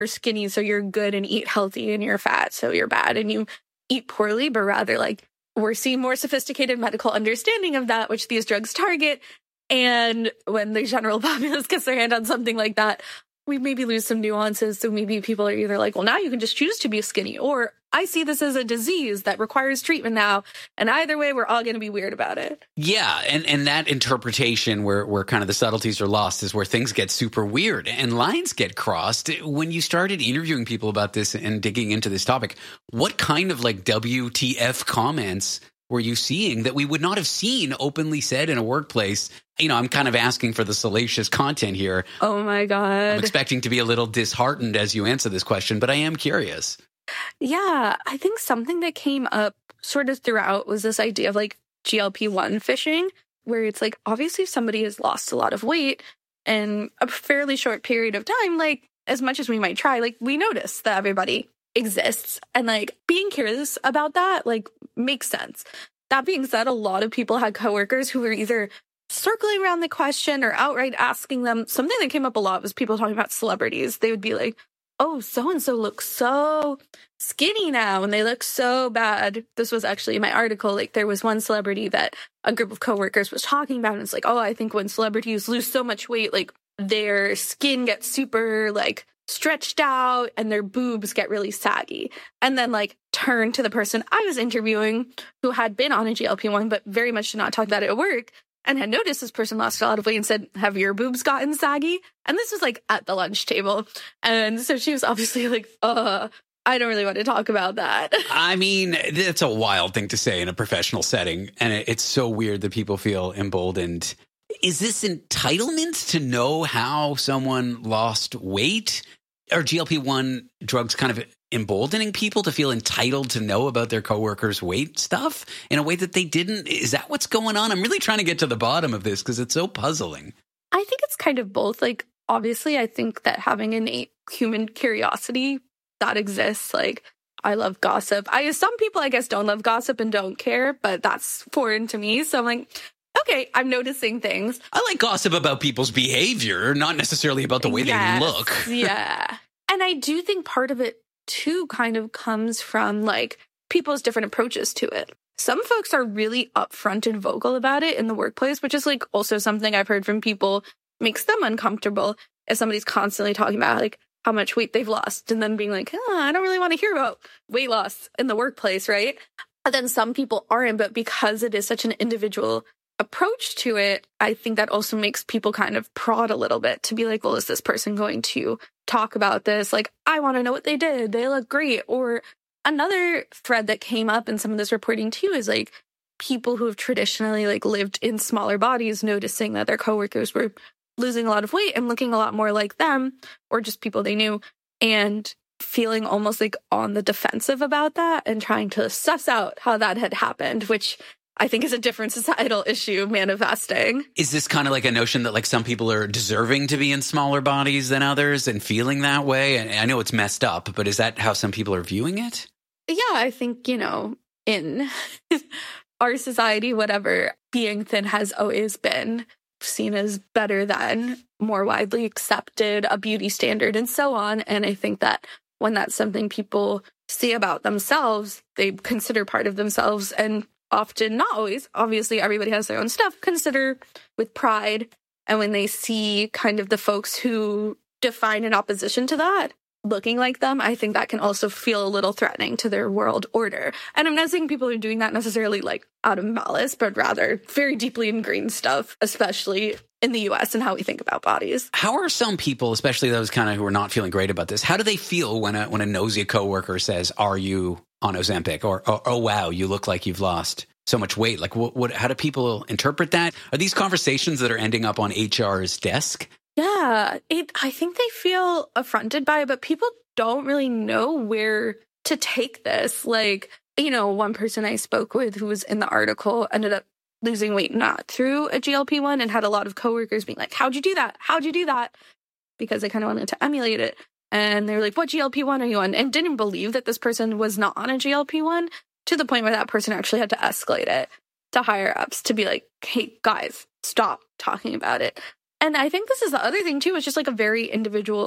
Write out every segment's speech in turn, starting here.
you're skinny, so you're good, and eat healthy, and you're fat, so you're bad, and you eat poorly, but rather like we're seeing more sophisticated medical understanding of that, which these drugs target. And when the general populace gets their hand on something like that, we maybe lose some nuances. So maybe people are either like, well, now you can just choose to be skinny, or I see this as a disease that requires treatment now. And either way, we're all going to be weird about it. Yeah. And that interpretation where kind of the subtleties are lost is where things get super weird and lines get crossed. When you started interviewing people about this and digging into this topic, what kind of like WTF comments were you seeing that we would not have seen openly said in a workplace? You know, I'm kind of asking for the salacious content here. Oh, my God. I'm expecting to be a little disheartened as you answer this question, but I am curious. Yeah, I think something that came up sort of throughout was this idea of like GLP-1 fishing, where it's like, obviously somebody has lost a lot of weight in a fairly short period of time. Like, as much as we might try, like, we notice that everybody exists, and like being curious about that like makes sense. That being said, a lot of people had coworkers who were either circling around the question or outright asking them. Something that came up a lot was people talking about celebrities. They would be like, oh, so-and-so looks so skinny now, and they look so bad. This was actually in my article. Like, there was one celebrity that a group of coworkers was talking about, and it's like, oh, I think when celebrities lose so much weight, like, their skin gets super, like, stretched out and their boobs get really saggy. And then, like, turn to the person I was interviewing who had been on a GLP-1, but very much did not talk about it at work, and had noticed this person lost a lot of weight and said, have your boobs gotten saggy? And this was like at the lunch table. And so she was obviously like, I don't really want to talk about that. I mean, it's a wild thing to say in a professional setting. And it's so weird that people feel emboldened. Is this entitlement to know how someone lost weight? Are GLP-1 drugs kind of emboldening people to feel entitled to know about their coworkers' weight stuff in a way that they didn't? Is that what's going on? I'm really trying to get to the bottom of this because it's so puzzling. I think it's kind of both. Like, obviously, I think that having innate human curiosity that exists, like, I love gossip. Some people, I guess, don't love gossip and don't care, but that's foreign to me. So I'm like, okay, I'm noticing things. I like gossip about people's behavior, not necessarily about the way they look. Yeah. And I do think part of it, too, kind of comes from, like, people's different approaches to it. Some folks are really upfront and vocal about it in the workplace, which is, like, also something I've heard from people makes them uncomfortable if somebody's constantly talking about, like, how much weight they've lost and then being like, I don't really want to hear about weight loss in the workplace, right? And then some people aren't, but because it is such an individual approach to it, I think that also makes people kind of prod a little bit to be like, well, is this person going to talk about this? Like, I want to know what they did. They look great. Or another thread that came up in some of this reporting too is like people who have traditionally like lived in smaller bodies noticing that their coworkers were losing a lot of weight and looking a lot more like them, or just people they knew, and feeling almost like on the defensive about that and trying to suss out how that had happened, which I think is a different societal issue manifesting. Is this kind of like a notion that like some people are deserving to be in smaller bodies than others and feeling that way? And I know it's messed up, but is that how some people are viewing it? Yeah, I think, in our society, whatever, being thin has always been seen as better than, more widely accepted, a beauty standard, and so on. And I think that when that's something people see about themselves, they consider part of themselves, and often, not always, obviously everybody has their own stuff, consider with pride. And when they see kind of the folks who define in opposition to that looking like them, I think that can also feel a little threatening to their world order. And I'm not saying people are doing that necessarily like out of malice, but rather very deeply ingrained stuff, especially in the US and how we think about bodies. How are some people, especially those kind of who are not feeling great about this, how do they feel when a nosy coworker says, are you on Ozempic? Or, oh, wow, you look like you've lost so much weight. Like, how do people interpret that? Are these conversations that are ending up on HR's desk? Yeah, I think they feel affronted by it, but people don't really know where to take this. Like, one person I spoke with who was in the article ended up losing weight not through a GLP-1 and had a lot of coworkers being like, how'd you do that? How'd you do that? Because they kind of wanted to emulate it. And they were like, what GLP-1 are you on? And didn't believe that this person was not on a GLP-1, to the point where that person actually had to escalate it to higher ups to be like, hey, guys, stop talking about it. And I think this is the other thing, too. It's just like a very individual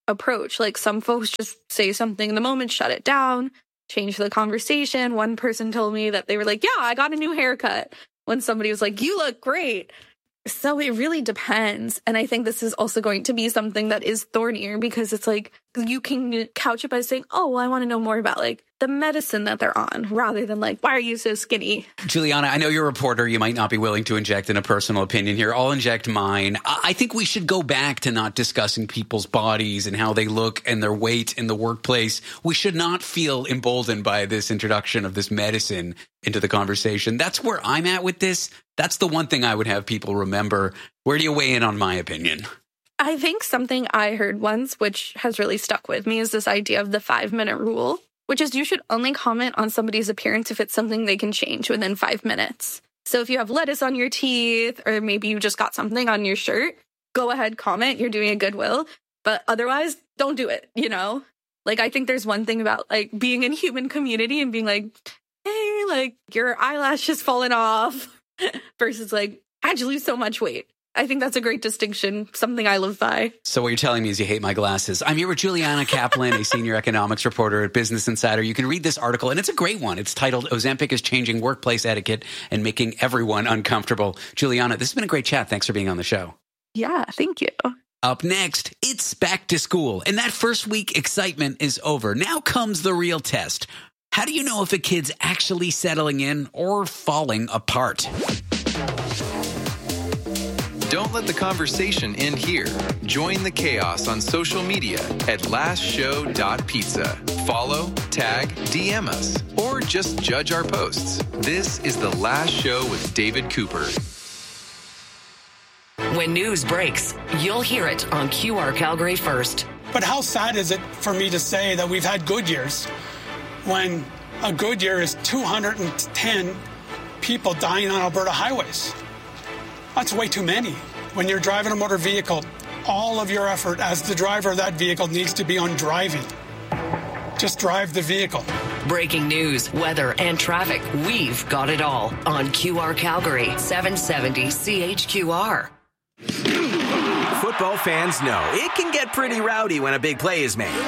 approach. Like some folks just say something in the moment, shut it down, change the conversation. One person told me that they were like, yeah, I got a new haircut, when somebody was like, you look great. So it really depends. And I think this is also going to be something that is thornier because it's like you can couch it by saying, oh, well, I want to know more about like the medicine that they're on rather than like, why are you so skinny? Juliana, I know you're a reporter. You might not be willing to inject in a personal opinion here. I'll inject mine. I think we should go back to not discussing people's bodies and how they look and their weight in the workplace. We should not feel emboldened by this introduction of this medicine into the conversation. That's where I'm at with this. That's the one thing I would have people remember. Where do you weigh in on my opinion? I think something I heard once, which has really stuck with me, is this idea of the 5-minute rule, which is you should only comment on somebody's appearance if it's something they can change within 5 minutes. So if you have lettuce on your teeth, or maybe you just got something on your shirt, go ahead, comment. You're doing a goodwill. But otherwise, don't do it, you know? Like, I think there's one thing about, like, being in human community and being like, hey, like, your eyelash has fallen off. Versus like, how'd you lose so much weight? I think that's a great distinction, something I live by. So what you're telling me is you hate my glasses. I'm here with Juliana Kaplan, a senior economics reporter at Business Insider. You can read this article, and it's a great one. It's titled, Ozempic is Changing Workplace Etiquette and Making Everyone Uncomfortable. Juliana, this has been a great chat. Thanks for being on the show. Yeah, thank you. Up next, it's back to school, and that first week excitement is over. Now comes the real test. How do you know if a kid's actually settling in or falling apart? Don't let the conversation end here. Join the chaos on social media at lastshow.pizza. Follow, tag, DM us, or just judge our posts. This is The Last Show with David Cooper. When news breaks, you'll hear it on QR Calgary First. But how sad is it for me to say that we've had good years when a good year is 210 people dying on Alberta highways? That's way too many. When you're driving a motor vehicle, all of your effort as the driver of that vehicle needs to be on driving. Just drive the vehicle. Breaking news, weather, and traffic. We've got it all on QR Calgary, 770 CHQR. Football fans know it can get pretty rowdy when a big play is made.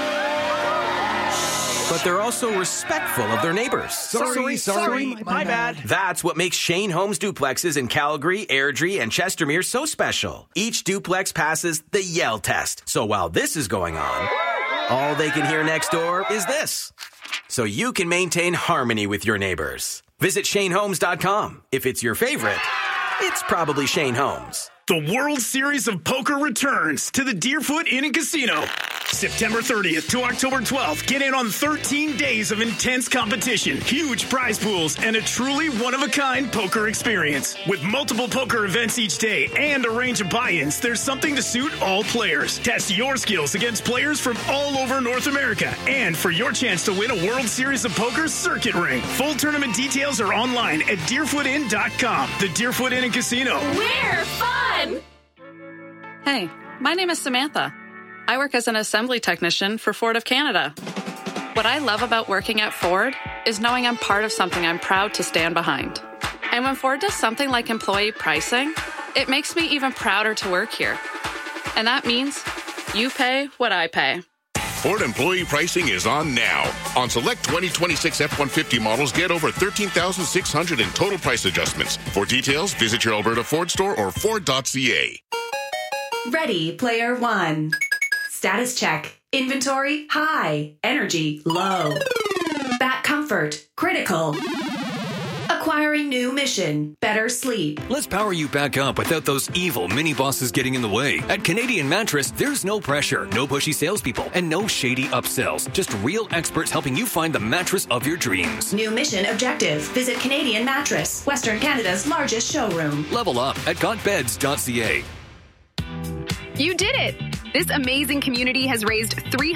But they're also respectful of their neighbors. Sorry, my bad. That's what makes Shane Homes duplexes in Calgary, Airdrie, and Chestermere so special. Each duplex passes the yell test. So while this is going on, all they can hear next door is this. So you can maintain harmony with your neighbors. Visit ShaneHomes.com. If it's your favorite, it's probably Shane Homes. The World Series of Poker returns to the Deerfoot Inn and Casino. September 30th to October 12th. Get in on 13 days of intense competition, huge prize pools, and a truly one-of-a-kind poker experience. With multiple poker events each day and a range of buy-ins, there's something to suit all players. Test your skills against players from all over North America. And for your chance to win a World Series of Poker circuit ring. Full tournament details are online at deerfootin.com. The Deerfoot Inn and Casino. We're fun! Hey, my name is Samantha. I work as an assembly technician for Ford of Canada. What I love about working at Ford is knowing I'm part of something I'm proud to stand behind. And when Ford does something like employee pricing, it makes me even prouder to work here. And that means you pay what I pay. Ford employee pricing is on now. On select 2026 F-150 models, get over $13,600 in total price adjustments. For details, visit your Alberta Ford store or Ford.ca. Ready, player one. Status check. Inventory, high. Energy, low. Back comfort, critical. Acquiring new mission, better sleep. Let's power you back up without those evil mini-bosses getting in the way. At Canadian Mattress, there's no pressure, no pushy salespeople, and no shady upsells. Just real experts helping you find the mattress of your dreams. New mission objective. Visit Canadian Mattress, Western Canada's largest showroom. Level up at gotbeds.ca. You did it! This amazing community has raised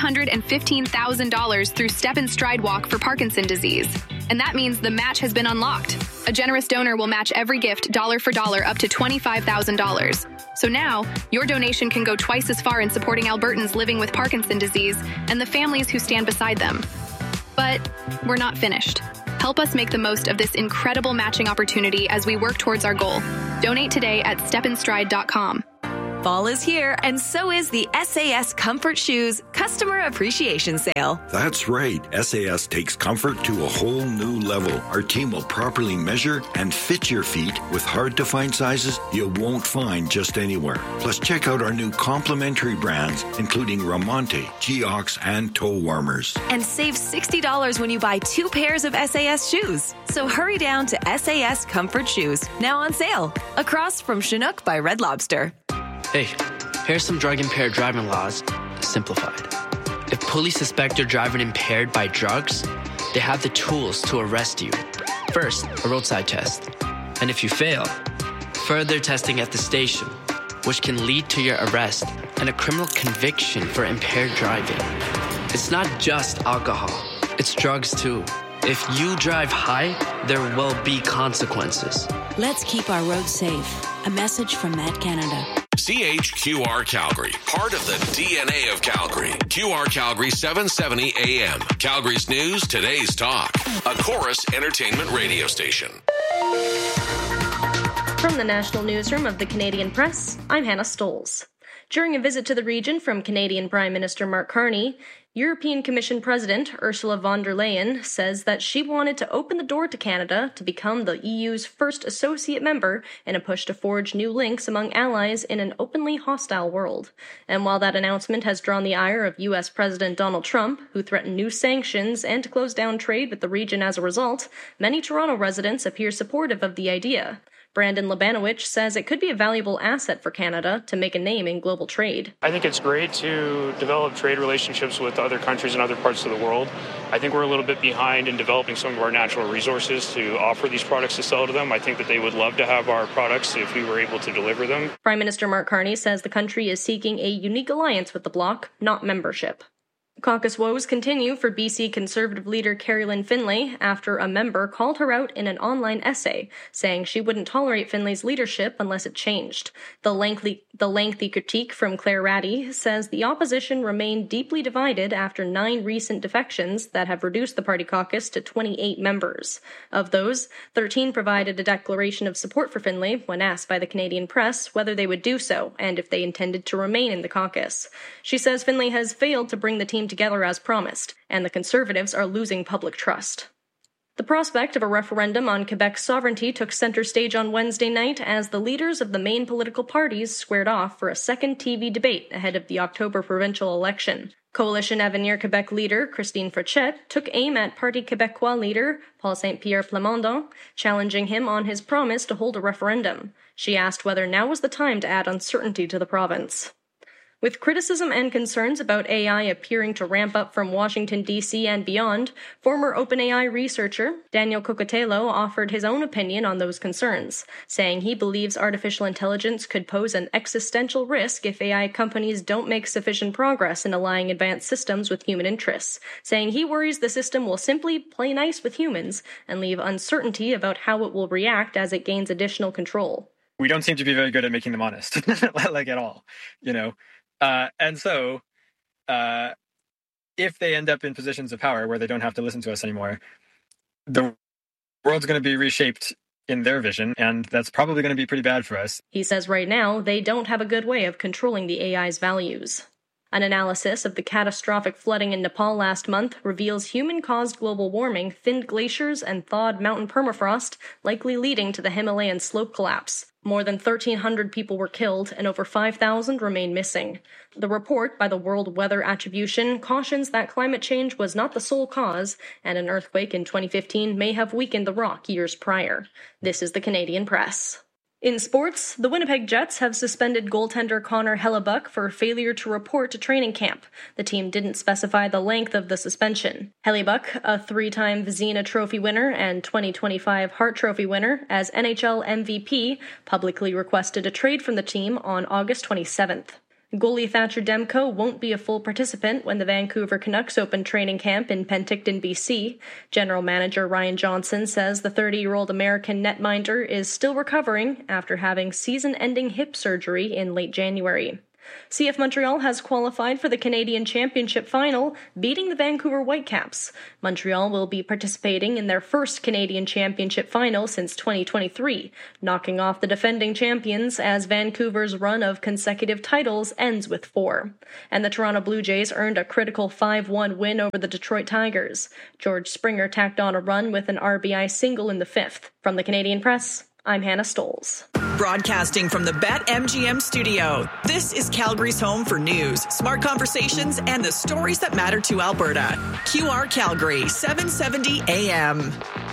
$315,000 through Step and Stride Walk for Parkinson's disease. And that means the match has been unlocked. A generous donor will match every gift dollar for dollar up to $25,000. So now, your donation can go twice as far in supporting Albertans living with Parkinson's disease and the families who stand beside them. But we're not finished. Help us make the most of this incredible matching opportunity as we work towards our goal. Donate today at stepandstride.com. Fall is here, and so is the SAS Comfort Shoes Customer Appreciation Sale. That's right. SAS takes comfort to a whole new level. Our team will properly measure and fit your feet with hard-to-find sizes you won't find just anywhere. Plus, check out our new complimentary brands, including Ramonte, Geox, and toe warmers. And save $60 when you buy 2 pairs of SAS shoes. So hurry down to SAS Comfort Shoes, now on sale, across from Chinook by Red Lobster. Hey, here's some drug-impaired driving laws, simplified. If police suspect you're driving impaired by drugs, they have the tools to arrest you. First, a roadside test. And if you fail, further testing at the station, which can lead to your arrest and a criminal conviction for impaired driving. It's not just alcohol, it's drugs too. If you drive high, there will be consequences. Let's keep our roads safe. A message from Met Canada. CHQR Calgary, part of the DNA of Calgary. QR Calgary 770 AM. Calgary's news, today's talk. A Chorus Entertainment radio station. From the National Newsroom of the Canadian Press, I'm Hannah Stoles. During a visit to the region from Canadian Prime Minister Mark Carney, European Commission President Ursula von der Leyen says that she wanted to open the door to Canada to become the EU's first associate member in a push to forge new links among allies in an openly hostile world. And while that announcement has drawn the ire of U.S. President Donald Trump, who threatened new sanctions and to close down trade with the region as a result, many Toronto residents appear supportive of the idea. Brandon Labanowicz says it could be a valuable asset for Canada to make a name in global trade. I think it's great to develop trade relationships with other countries in other parts of the world. I think we're a little bit behind in developing some of our natural resources to offer these products to sell to them. I think that they would love to have our products if we were able to deliver them. Prime Minister Mark Carney says the country is seeking a unique alliance with the bloc, not membership. Caucus woes continue for BC Conservative leader Carrie-Lynne Finlay after a member called her out in an online essay, saying she wouldn't tolerate Finlay's leadership unless it changed. The lengthy critique from Claire Ratty says the opposition remained deeply divided after 9 recent defections that have reduced the party caucus to 28 members. Of those, 13 provided a declaration of support for Finlay when asked by the Canadian Press whether they would do so and if they intended to remain in the caucus. She says Finlay has failed to bring the team together as promised, and the Conservatives are losing public trust. The prospect of a referendum on Quebec's sovereignty took center stage on Wednesday night as the leaders of the main political parties squared off for a second TV debate ahead of the October provincial election. Coalition Avenir Quebec leader Christine Frechette took aim at Parti Québécois leader Paul Saint-Pierre Plamondon, challenging him on his promise to hold a referendum. She asked whether now was the time to add uncertainty to the province. With criticism and concerns about AI appearing to ramp up from Washington, D.C. and beyond, former OpenAI researcher Daniel Cocotello offered his own opinion on those concerns, saying he believes artificial intelligence could pose an existential risk if AI companies don't make sufficient progress in aligning advanced systems with human interests, saying he worries the system will simply play nice with humans and leave uncertainty about how it will react as it gains additional control. We don't seem to be very good at making them honest, like at all, And so, if they end up in positions of power where they don't have to listen to us anymore, the world's going to be reshaped in their vision, and that's probably going to be pretty bad for us. He says right now they don't have a good way of controlling the AI's values. An analysis of the catastrophic flooding in Nepal last month reveals human-caused global warming thinned glaciers and thawed mountain permafrost, likely leading to the Himalayan slope collapse. More than 1,300 people were killed and over 5,000 remain missing. The report by the World Weather Attribution cautions that climate change was not the sole cause, and an earthquake in 2015 may have weakened the rock years prior. This is the Canadian Press. In sports, the Winnipeg Jets have suspended goaltender Connor Hellebuyck for failure to report to training camp. The team didn't specify the length of the suspension. Hellebuyck, a 3-time Vezina Trophy winner and 2025 Hart Trophy winner as NHL MVP, publicly requested a trade from the team on August 27th. Goalie Thatcher Demko won't be a full participant when the Vancouver Canucks open training camp in Penticton, BC. General Manager Ryan Johnson says the 30-year-old American netminder is still recovering after having season-ending hip surgery in late January. CF Montreal has qualified for the Canadian Championship final, beating the Vancouver Whitecaps. Montreal will be participating in their first Canadian Championship final since 2023, knocking off the defending champions as Vancouver's run of consecutive titles ends with 4. And the Toronto Blue Jays earned a critical 5-1 win over the Detroit Tigers. George Springer tacked on a run with an RBI single in the 5th. From the Canadian Press, I'm Hannah Stoles. Broadcasting from the BetMGM studio, this is Calgary's home for news, smart conversations, and the stories that matter to Alberta. QR Calgary, 770 AM.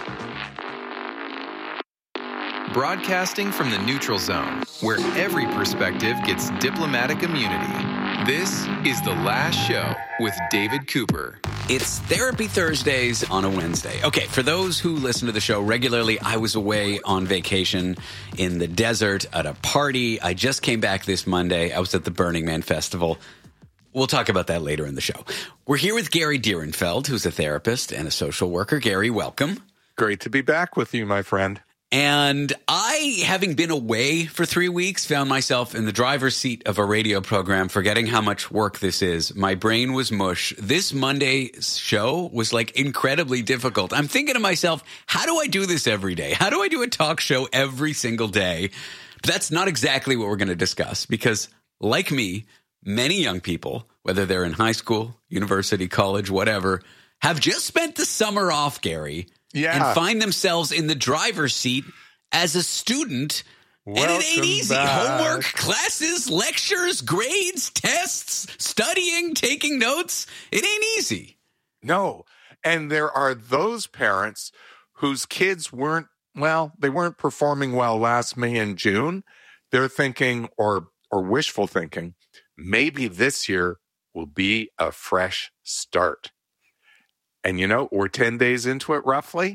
Broadcasting from the neutral zone, where every perspective gets diplomatic immunity. This is The Last Show with David Cooper. It's Therapy Thursdays on a Wednesday. Okay, for those who listen to the show regularly, I was away on vacation in the desert at a party. I just came back this Monday. I was at the Burning Man Festival. We'll talk about that later in the show. We're here with Gary Dierenfeld, who's a therapist and a social worker. Gary, welcome. Great to be back with you, my friend. And I, having been away for 3 weeks, found myself in the driver's seat of a radio program, forgetting how much work this is. My brain was mush. This Monday's show was like incredibly difficult. I'm thinking to myself, how do I do this every day? How do I do a talk show every single day? But that's not exactly what we're going to discuss because, like me, many young people, whether they're in high school, university, college, whatever, have just spent the summer off, Gary. Yeah. And find themselves in the driver's seat as a student. Welcome and it ain't easy. back. Homework, classes, lectures, grades, tests, studying, taking notes. It ain't easy. No. And there are those parents whose kids weren't performing well last May and June. They're thinking or wishful thinking, maybe this year will be a fresh start. And, we're 10 days into it roughly.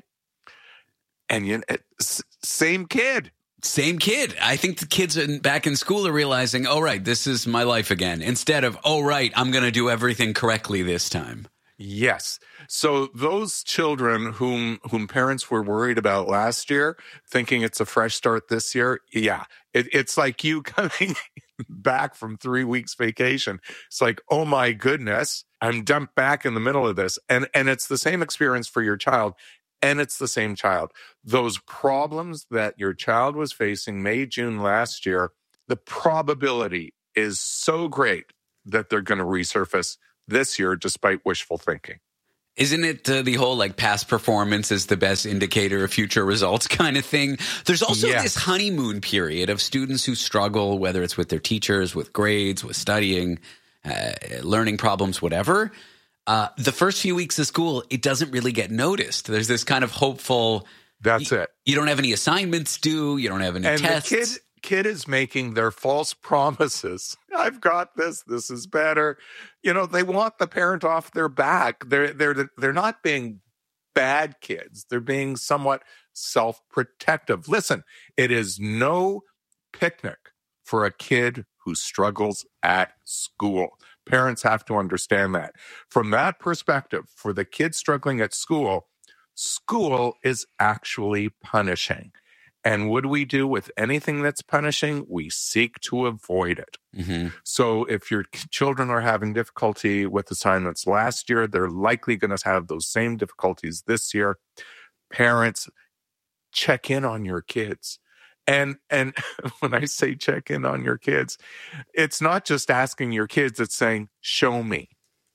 And same kid. Same kid. I think the kids back in school are realizing, oh, right, this is my life again. Instead of, oh, right, I'm going to do everything correctly this time. Yes. So those children whom parents were worried about last year, thinking it's a fresh start this year, yeah. It's like you coming back from 3 weeks vacation. It's like, oh my goodness, I'm dumped back in the middle of this. And it's the same experience for your child. And it's the same child. Those problems that your child was facing May, June last year, the probability is so great that they're going to resurface this year despite wishful thinking. Isn't it the whole past performance is the best indicator of future results kind of thing? There's also this honeymoon period of students who struggle, whether it's with their teachers, with grades, with studying, learning problems, whatever. The first few weeks of school, it doesn't really get noticed. There's this kind of hopeful. That's it. You don't have any assignments due. You don't have any tests. The kid is making their false promises. I've got this. This is better. They want the parent off their back. They're not being bad kids. They're being somewhat self-protective. Listen, it is no picnic for a kid who struggles at school. Parents have to understand that. From that perspective, for the kid struggling at school, school is actually punishing. And what do we do with anything that's punishing? We seek to avoid it. Mm-hmm. So if your children are having difficulty with assignments last year, they're likely going to have those same difficulties this year. Parents, check in on your kids. And when I say check in on your kids, it's not just asking your kids, it's saying, show me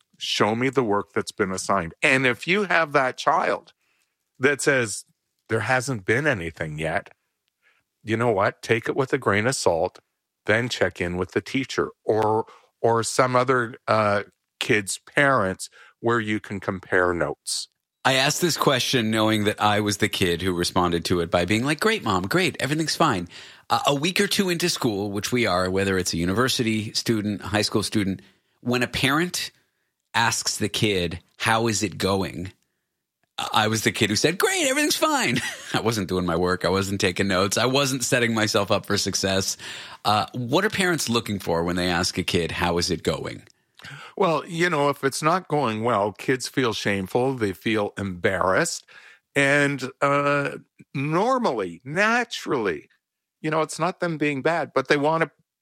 the work that's been assigned. And if you have that child that says there hasn't been anything yet, you know what? Take it with a grain of salt, then check in with the teacher or some other kid's parents where you can compare notes. I asked this question knowing that I was the kid who responded to it by being like, great, Mom, great, everything's fine. A week or two into school, which we are, whether it's a university student, a high school student, when a parent asks the kid, how is it going? I was the kid who said, great, everything's fine. I wasn't doing my work. I wasn't taking notes. I wasn't setting myself up for success. What are parents looking for when they ask a kid, how is it going? Well, if it's not going well, kids feel shameful. They feel embarrassed. And naturally, it's not them being bad, but they want to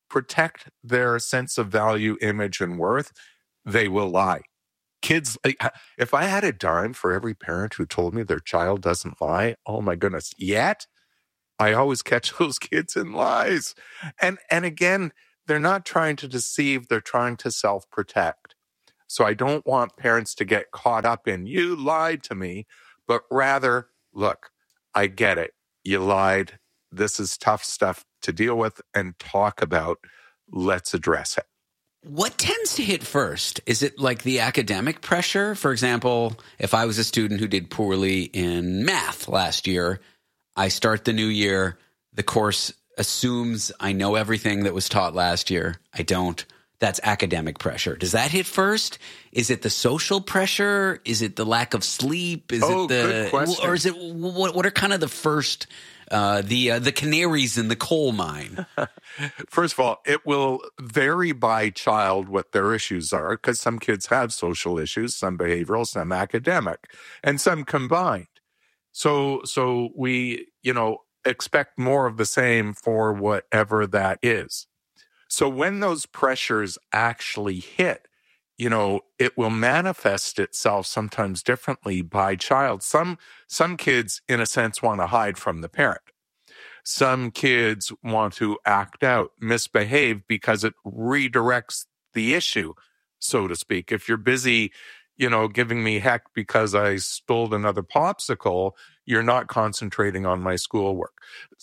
protect their sense of value, image, and worth, they will lie. Kids, if I had a dime for every parent who told me their child doesn't lie, oh my goodness, yet I always catch those kids in lies. And again, they're not trying to deceive, they're trying to self-protect. So I don't want parents to get caught up in, you lied to me, but rather, look, I get it. You lied. This is tough stuff to deal with and talk about. Let's address it. What tends to hit first? Is it like the academic pressure? For example, if I was a student who did poorly in math last year, I start the new year, the course assumes I know everything that was taught last year. I don't. That's academic pressure. Does that hit first? Is it the social pressure? Is it the lack of sleep? Is it the, good question. Or is it what are kind of the first the canaries in the coal mine? First of all, it will vary by child what their issues are, because some kids have social issues, some behavioral, some academic, and some combined. So we, expect more of the same for whatever that is. So when those pressures actually hit, it will manifest itself sometimes differently by child. Some kids, in a sense, want to hide from the parent. Some kids want to act out, misbehave, because it redirects the issue, so to speak. If you're busy, giving me heck because I stole another popsicle, you're not concentrating on my schoolwork.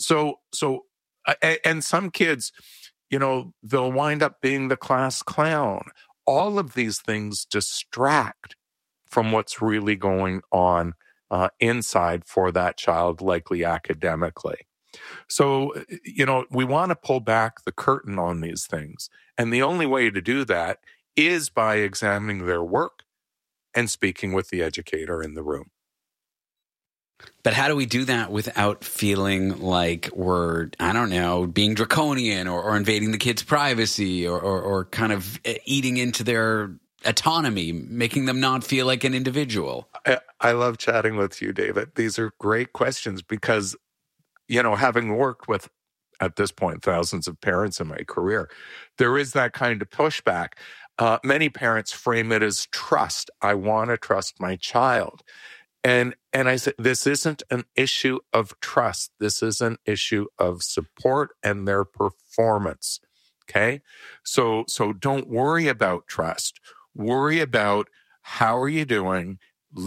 And some kids, they'll wind up being the class clown. All of these things distract from what's really going on inside for that child, likely academically. So, we want to pull back the curtain on these things. And the only way to do that is by examining their work and speaking with the educator in the room. But how do we do that without feeling like we're, being draconian or invading the kids' privacy or kind of eating into their autonomy, making them not feel like an individual? I love chatting with you, David. These are great questions because, having worked with, at this point, thousands of parents in my career, there is that kind of pushback. Many parents frame it as trust. I want to trust my child. And I said, this isn't an issue of trust. This is an issue of support and their performance. Okay? So don't worry about trust. Worry about how are you doing?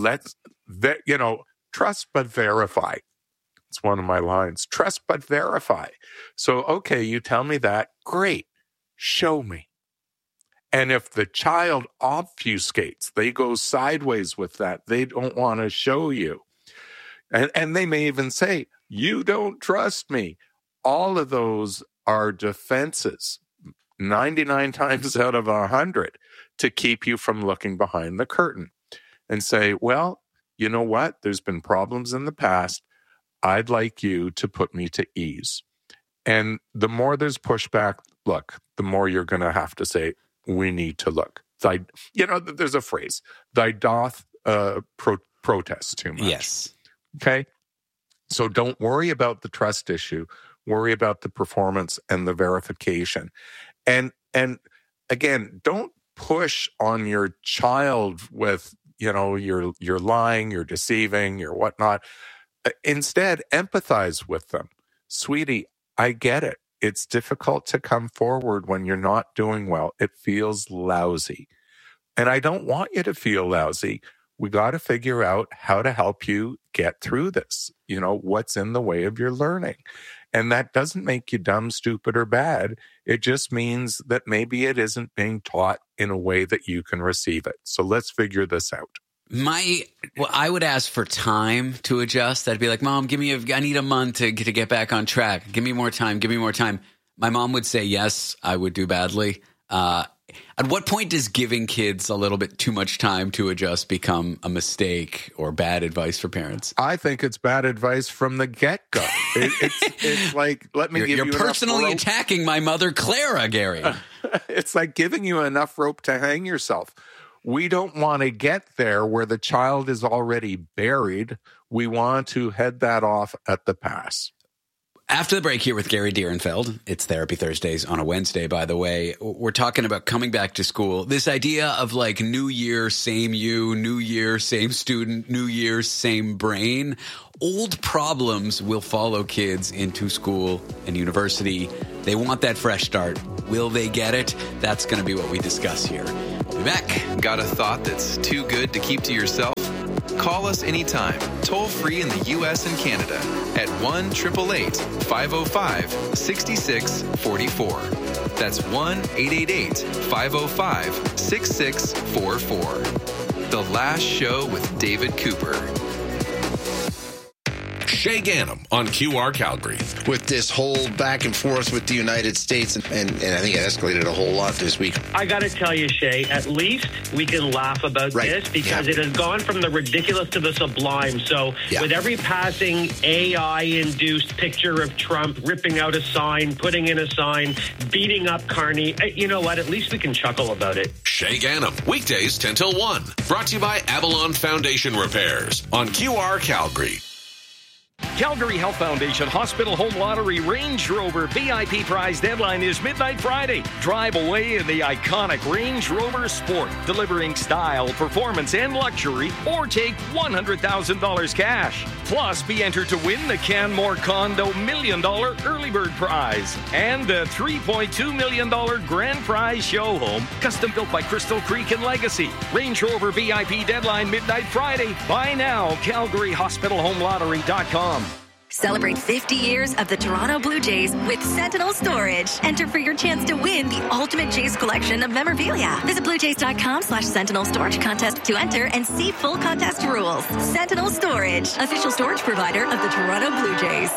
Trust but verify. It's one of my lines. Trust but verify. So, okay, you tell me that. Great. Show me. And if the child obfuscates, they go sideways with that, they don't want to show you. And they may even say, you don't trust me. All of those are defenses, 99 times out of 100, to keep you from looking behind the curtain and say, well, you know what? There's been problems in the past. I'd like you to put me to ease. And the more there's pushback, look, the more you're going to have to say, we need to look. There's a phrase, thy doth protest too much. Yes. Okay? So don't worry about the trust issue. Worry about the performance and the verification. And again, don't push on your child with, you're lying, you're deceiving, you're whatnot. Instead, empathize with them. Sweetie, I get it. It's difficult to come forward when you're not doing well. It feels lousy. And I don't want you to feel lousy. We got to figure out how to help you get through this. What's in the way of your learning. And that doesn't make you dumb, stupid, or bad. It just means that maybe it isn't being taught in a way that you can receive it. So let's figure this out. I would ask for time to adjust. I'd be like, Mom, I need a month to get back on track. Give me more time. My mom would say, yes, I would do badly. At what point does giving kids a little bit too much time to adjust become a mistake or bad advice for parents? I think it's bad advice from the get-go. It's like, let me give you enough rope. You're personally attacking my mother, Clara, Gary. It's like giving you enough rope to hang yourself. We don't want to get there where the child is already buried. We want to head that off at the pass. After the break here with Gary Dierenfeld, it's Therapy Thursdays on a Wednesday, by the way. We're talking about coming back to school. This idea of like new year, same you, new year, same student, new year, same brain. Old problems will follow kids into school and university. They want that fresh start. Will they get it? That's going to be what we discuss here. We'll be back. Got a thought that's too good to keep to yourself? Call us anytime, toll free in the U.S. and Canada at 1-888-505-6644. That's 1-888-505-6644. The Last Show with David Cooper. Shay Ganem on QR Calgary. With this whole back and forth with the United States, and I think it escalated a whole lot this week. I got to tell you, Shay, at least we can laugh about this because it has gone from the ridiculous to the sublime. So with every passing AI-induced picture of Trump ripping out a sign, putting in a sign, beating up Carney, you know what? At least we can chuckle about it. Shay Ganem, weekdays 10 till 1. Brought to you by Avalon Foundation Repairs on QR Calgary. Calgary Health Foundation Hospital Home Lottery Range Rover VIP prize deadline is midnight Friday. Drive away in the iconic Range Rover Sport, delivering style, performance, and luxury, or take $100,000 cash. Plus, be entered to win the Canmore Condo $1 million early bird prize and the $3.2 million grand prize show home, custom built by Crystal Creek and Legacy. Range Rover VIP deadline midnight Friday. Buy now, CalgaryHospitalHomeLottery.com. Celebrate 50 years of the Toronto Blue Jays with Sentinel Storage. Enter for your chance to win the ultimate Jays collection of memorabilia. Visit bluejays.com/Sentinel Storage Contest to enter and see full contest rules. Sentinel Storage, official storage provider of the Toronto Blue Jays.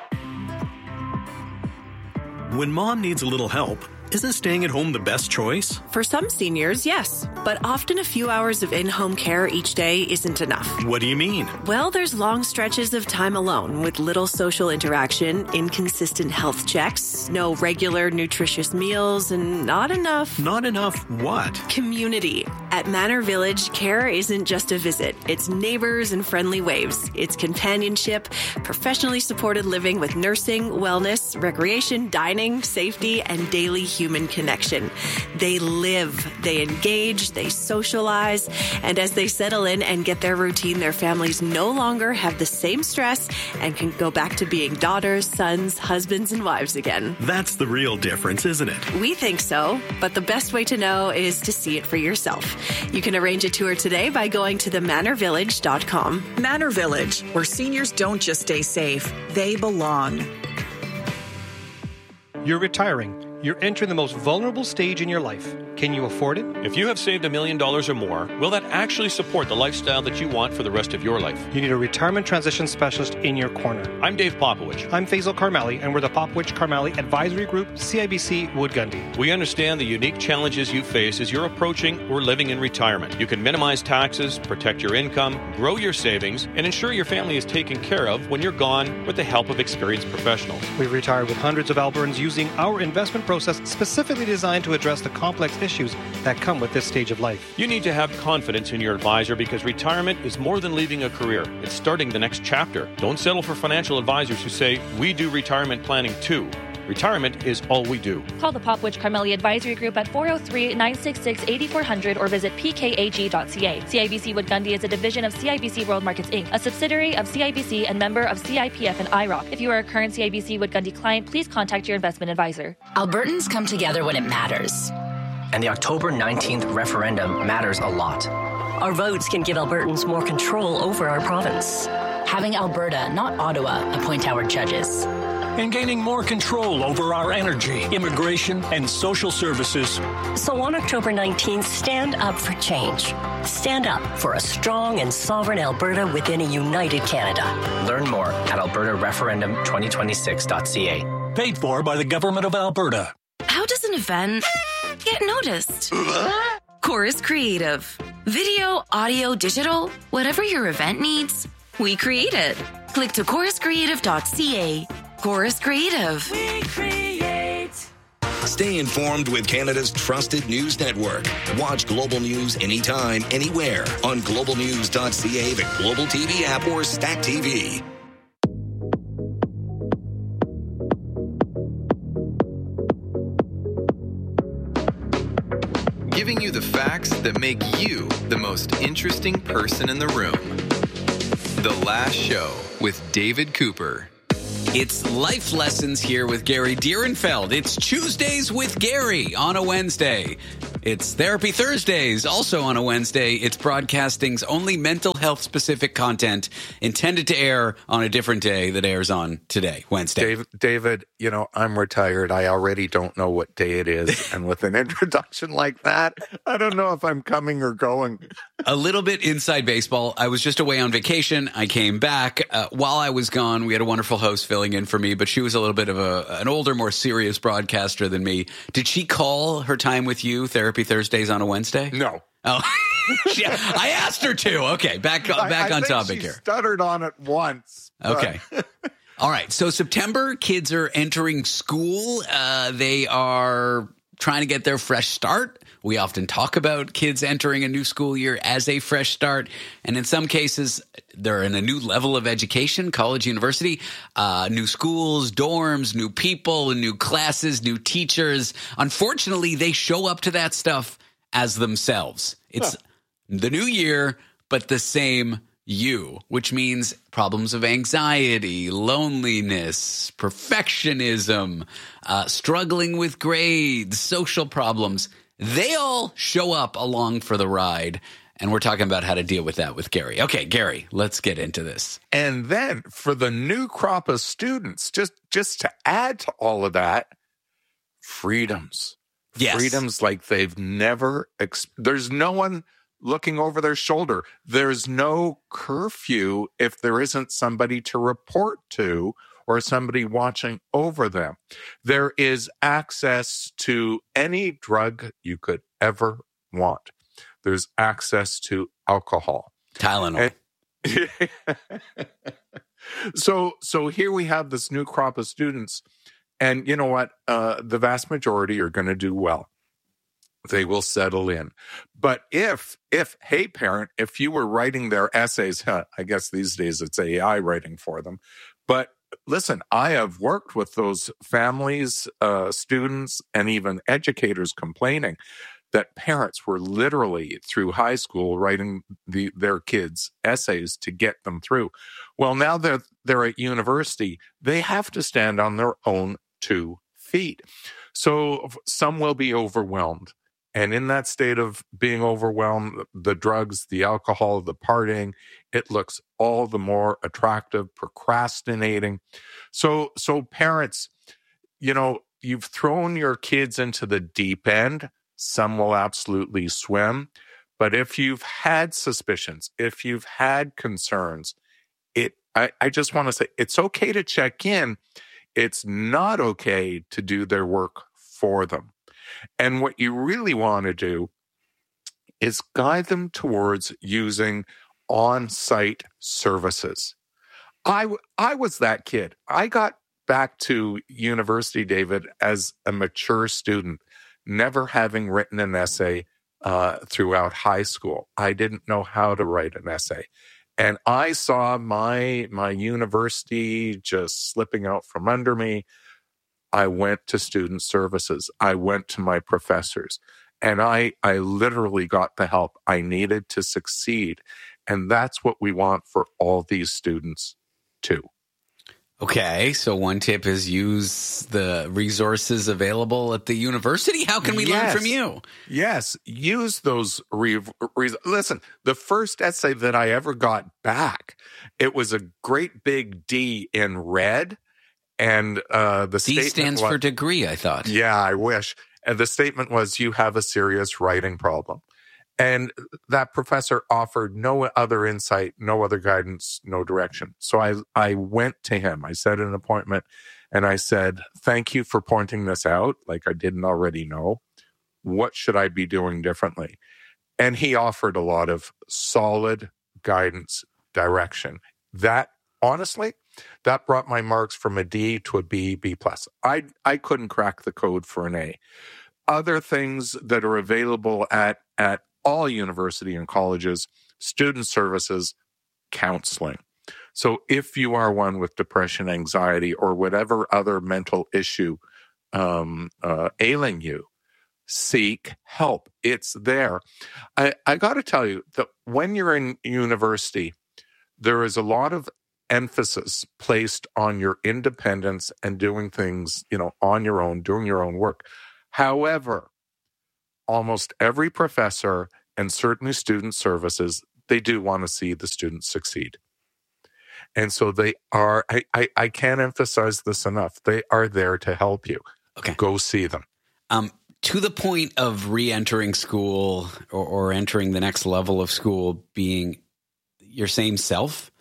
When mom needs a little help, isn't staying at home the best choice? For some seniors, yes. But often a few hours of in-home care each day isn't enough. What do you mean? Well, there's long stretches of time alone with little social interaction, inconsistent health checks, no regular nutritious meals, and not enough... Not enough what? Community. At Manor Village, care isn't just a visit. It's neighbors and friendly waves. It's companionship, professionally supported living with nursing, wellness, recreation, dining, safety, and daily human connection. They live, they engage, they socialize, and as they settle in and get their routine, their families no longer have the same stress and can go back to being daughters, sons, husbands, and wives again. That's the real difference, isn't it? We think so, but the best way to know is to see it for yourself. You can arrange a tour today by going to themanorvillage.com. Manor Village, where seniors don't just stay safe, they belong. You're retiring. You're entering the most vulnerable stage in your life. Can you afford it? If you have saved $1 million or more, will that actually support the lifestyle that you want for the rest of your life? You need a retirement transition specialist in your corner. I'm Dave Popowich. I'm Faisal Karmali, and we're the Popowich-Karmali Advisory Group, CIBC Wood Gundy. We understand the unique challenges you face as you're approaching or living in retirement. You can minimize taxes, protect your income, grow your savings, and ensure your family is taken care of when you're gone with the help of experienced professionals. We've retired with hundreds of Albertans using our investment process specifically designed to address the complex issues that come with this stage of life. You need to have confidence in your advisor because retirement is more than leaving a career. It's starting the next chapter. Don't settle for financial advisors who say, we do retirement planning too. Retirement is all we do. Call the Popowich-Karmali Advisory Group at 403-966-8400 or visit pkag.ca. CIBC Wood Gundy is a division of CIBC World Markets Inc., a subsidiary of CIBC and member of CIPF and IROC. If you are a current CIBC Wood Gundy client, please contact your investment advisor. Albertans come together when it matters. And the October 19th referendum matters a lot. Our votes can give Albertans more control over our province. Having Alberta, not Ottawa, appoint our judges. And gaining more control over our energy, immigration, and social services. So on October 19th, stand up for change. Stand up for a strong and sovereign Alberta within a united Canada. Learn more at albertareferendum2026.ca. Paid for by the Government of Alberta. How does an event get noticed? Chorus Creative. Video, audio, digital, whatever your event needs, we create it. Click to choruscreative.ca. Chorus Creative. We create. Stay informed with Canada's trusted news network. Watch Global News anytime, anywhere on globalnews.ca, the Global TV app, or Stack TV. giving you the facts that make you the most interesting person in the room. The Last Show with David Cooper. It's Life Lessons here with Gary Dierenfeld. It's Tuesdays with Gary on a Wednesday. It's Therapy Thursdays, also on a Wednesday. It's broadcasting's only mental health specific content intended to air on a different day that airs on today, Wednesday. David, I'm retired. I already don't know what day it is. And with an introduction like that, I don't know if I'm coming or going. A little bit inside baseball. I was just away on vacation. I came back. While I was gone, we had a wonderful host filling in for me, but she was a little bit of an older, more serious broadcaster than me. Did she call her time with you, Therapy Thursdays on a Wednesday? No. Oh, yeah, I asked her to. Okay, back on topic here. Stuttered on it once. Okay. All right. So September, kids are entering school. They are trying to get their fresh start. We often talk about kids entering a new school year as a fresh start. And in some cases, they're in a new level of education, college, university, new schools, dorms, new people, new classes, new teachers. Unfortunately, they show up to that stuff as themselves. It's the new year, but the same you, which means problems of anxiety, loneliness, perfectionism, struggling with grades, social problems. They all show up along for the ride, and we're talking about how to deal with that with Gary. Okay, Gary, let's get into this. And then for the new crop of students, just to add to all of that, freedoms. Yes. Freedoms like they've never there's no one looking over their shoulder. There's no curfew if there isn't somebody to report to or somebody watching over them. There is access to any drug you could ever want. There's access to alcohol. Tylenol. So here we have this new crop of students, and you know what? The vast majority are going to do well. They will settle in. But if, hey parent, if you were writing their essays, I guess these days it's AI writing for them, but listen, I have worked with those families, students, and even educators complaining that parents were literally through high school writing their kids' essays to get them through. Well, now they're at university, they have to stand on their own 2 feet. So some will be overwhelmed. And in that state of being overwhelmed, the drugs, the alcohol, the partying, it looks all the more attractive, procrastinating. So parents, you've thrown your kids into the deep end. Some will absolutely swim. But if you've had suspicions, if you've had concerns, I just want to say it's okay to check in. It's not okay to do their work for them. And what you really want to do is guide them towards using on-site services. I was that kid. I got back to university, David, as a mature student, never having written an essay throughout high school. I didn't know how to write an essay. And I saw my university just slipping out from under me. I went to student services. I went to my professors, and I literally got the help I needed to succeed. And that's what we want for all these students too. Okay, so one tip is use the resources available at the university. How can we learn from you? Yes, use those. Listen, the first essay that I ever got back, it was a great big D in red. And the D statement stands for degree, I thought. Yeah, I wish. And the statement was, you have a serious writing problem. And that professor offered no other insight, no other guidance, no direction. So I went to him. I set an appointment and I said, thank you for pointing this out, like I didn't already know. What should I be doing differently? And he offered a lot of solid guidance, direction. That, honestly, that brought my marks from a D to a B, B+. I couldn't crack the code for an A. Other things that are available at all university and colleges, student services, counseling. So if you are one with depression, anxiety, or whatever other mental issue ailing you, seek help. It's there. I got to tell you that when you're in university, there is a lot of emphasis placed on your independence and doing things, on your own, doing your own work. However, almost every professor and certainly student services, they do want to see the students succeed. And so they are, I can't emphasize this enough, they are there to help you. Okay. Go see them. To the point of re-entering school or entering the next level of school being your same self,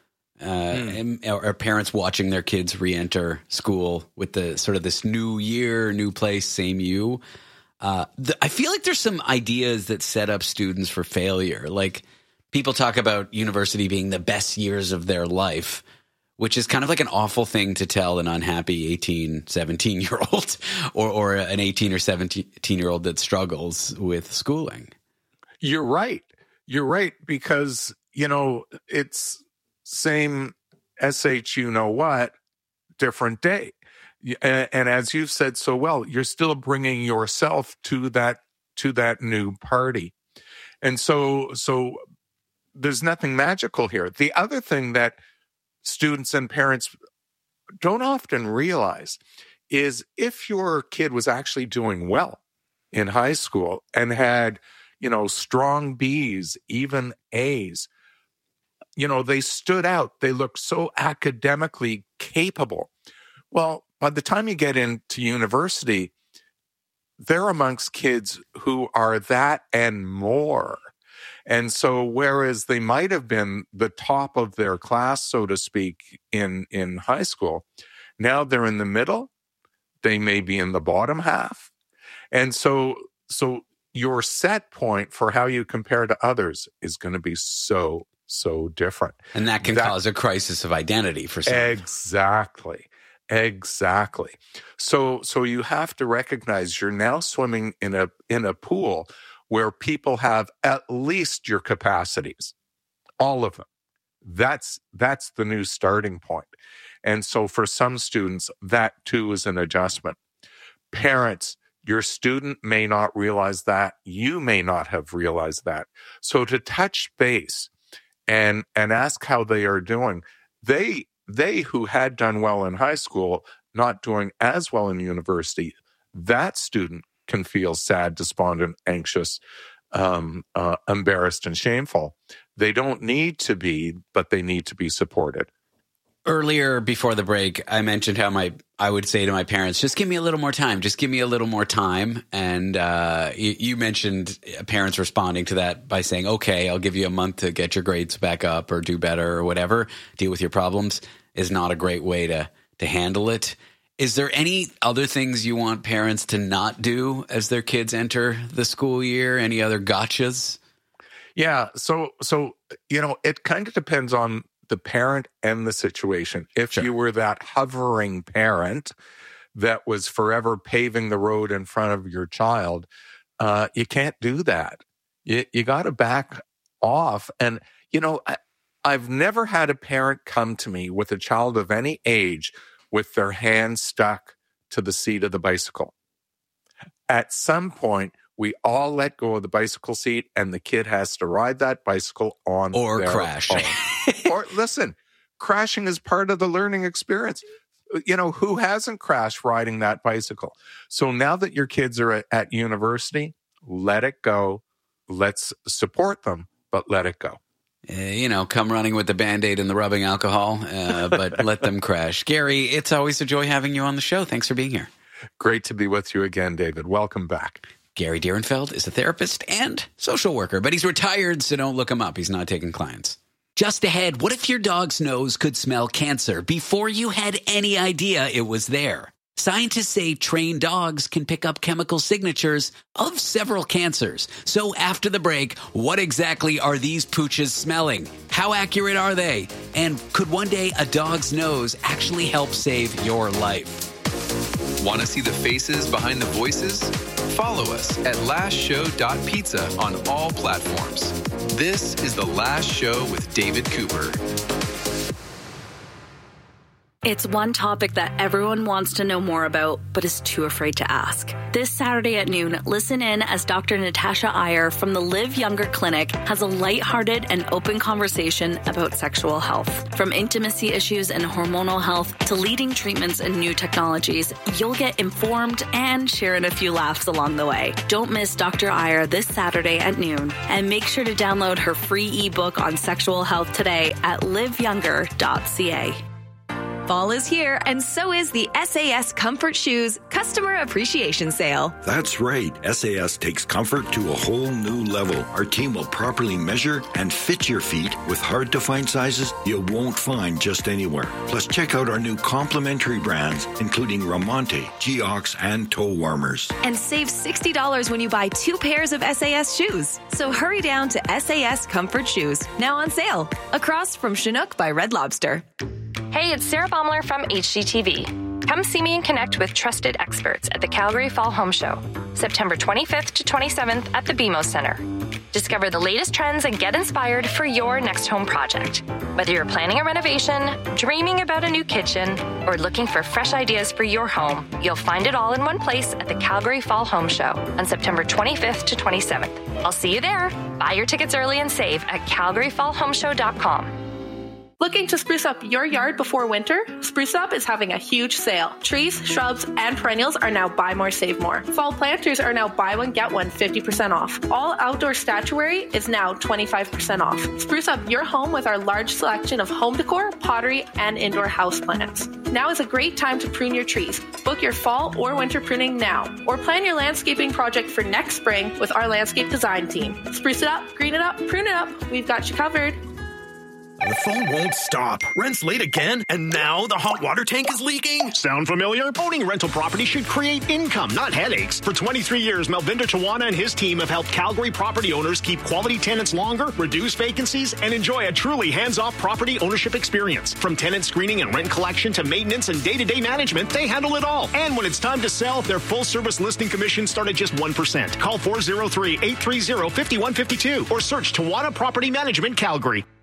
or parents watching their kids re-enter school with the sort of this new year, new place, same you. I feel like there's some ideas that set up students for failure. Like people talk about university being the best years of their life, which is kind of like an awful thing to tell an unhappy 18, 17-year-old or an 18 or 17-year-old that struggles with schooling. You're right. You're right, because, it's same SH you-know-what, different day. And as you've said so well, you're still bringing yourself to that new party. And so there's nothing magical here. The other thing that students and parents don't often realize is if your kid was actually doing well in high school and had, strong B's, even A's, they stood out. They looked so academically capable. Well, by the time you get into university, they're amongst kids who are that and more. And so whereas they might have been the top of their class, so to speak, in high school, now they're in the middle. They may be in the bottom half. And so your set point for how you compare to others is going to be so different. And that can cause a crisis of identity for some. Exactly. So you have to recognize you're now swimming in a pool where people have at least your capacities, all of them. That's the new starting point. And so for some students, that too is an adjustment. Parents, your student may not realize that. You may not have realized that. So to touch base and ask how they are doing, they who had done well in high school, not doing as well in university, that student can feel sad, despondent, anxious, embarrassed, and shameful. They don't need to be, but they need to be supported. Earlier, before the break, I mentioned how I would say to my parents, just give me a little more time. Just give me a little more time. And you mentioned parents responding to that by saying, okay, I'll give you a month to get your grades back up or do better or whatever, deal with your problems, is not a great way to handle it. Is there any other things you want parents to not do as their kids enter the school year? Any other gotchas? Yeah. So it kind of depends on the parent and the situation. If you were that hovering parent that was forever paving the road in front of your child, you can't do that. You got to back off. And, I've never had a parent come to me with a child of any age with their hand stuck to the seat of the bicycle. At some point, we all let go of the bicycle seat and the kid has to ride that bicycle on or crash. Or listen, crashing is part of the learning experience. Who hasn't crashed riding that bicycle? So now that your kids are at university, let it go. Let's support them, but let it go. Come running with the Band-Aid and the rubbing alcohol, but let them crash. Gary, it's always a joy having you on the show. Thanks for being here. Great to be with you again, David. Welcome back. Gary Dierenfeld is a therapist and social worker, but he's retired, so don't look him up. He's not taking clients. Just ahead, what if your dog's nose could smell cancer before you had any idea it was there? Scientists say trained dogs can pick up chemical signatures of several cancers. So after the break, what exactly are these pooches smelling? How accurate are they? And could one day a dog's nose actually help save your life? Want to see the faces behind the voices? Follow us at lastshow.pizza on all platforms. This is The Last Show with David Cooper. It's one topic that everyone wants to know more about, but is too afraid to ask. This Saturday at noon, listen in as Dr. Natasha Iyer from the Live Younger Clinic has a lighthearted and open conversation about sexual health. From intimacy issues and hormonal health to leading treatments and new technologies, you'll get informed and share in a few laughs along the way. Don't miss Dr. Iyer this Saturday at noon, and make sure to download her free ebook on sexual health today at liveyounger.ca. Fall is here, and so is the SAS Comfort Shoes Customer Appreciation Sale. That's right. SAS takes comfort to a whole new level. Our team will properly measure and fit your feet with hard-to-find sizes you won't find just anywhere. Plus, check out our new complimentary brands, including Ramonte, Geox, and toe warmers. And save $60 when you buy 2 pairs of SAS shoes. So hurry down to SAS Comfort Shoes, now on sale, across from Chinook by Red Lobster. Hey, it's Sarah Baumler from HGTV. Come see me and connect with trusted experts at the Calgary Fall Home Show, September 25th to 27th at the BMO Center. Discover the latest trends and get inspired for your next home project. Whether you're planning a renovation, dreaming about a new kitchen, or looking for fresh ideas for your home, you'll find it all in one place at the Calgary Fall Home Show on September 25th to 27th. I'll see you there. Buy your tickets early and save at calgaryfallhomeshow.com. Looking to spruce up your yard before winter? Spruce Up is having a huge sale. Trees, shrubs, and perennials are now buy more, save more. Fall planters are now buy one, get one 50% off. All outdoor statuary is now 25% off. Spruce up your home with our large selection of home decor, pottery, and indoor houseplants. Now is a great time to prune your trees. Book your fall or winter pruning now, or plan your landscaping project for next spring with our landscape design team. Spruce it up, green it up, prune it up. We've got you covered. The phone won't stop. Rent's late again, and now the hot water tank is leaking. Sound familiar? Owning rental property should create income, not headaches. For 23 years, Melvinder Tawana and his team have helped Calgary property owners keep quality tenants longer, reduce vacancies, and enjoy a truly hands-off property ownership experience. From tenant screening and rent collection to maintenance and day-to-day management, they handle it all. And when it's time to sell, their full-service listing commissions start at just 1%. Call 403-830-5152 or search Tawana Property Management Calgary.